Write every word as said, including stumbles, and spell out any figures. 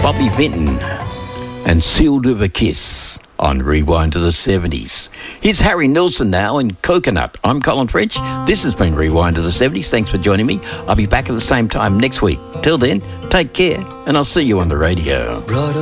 Bobby Vinton and Sealed with a Kiss on Rewind to the seventies. Here's Harry Nilsson now in Coconut. I'm Colin French. This has been Rewind to the seventies. Thanks for joining me. I'll be back at the same time next week. Till then, take care, and I'll see you on the radio.